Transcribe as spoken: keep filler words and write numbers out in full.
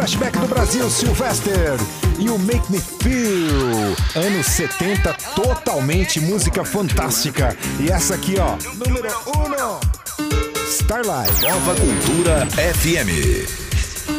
flashback do Brasil, Sylvester e o Make Me Feel. Anos setenta, totalmente música fantástica. E essa aqui, ó, número um, Starlight. Nova Cultura F M.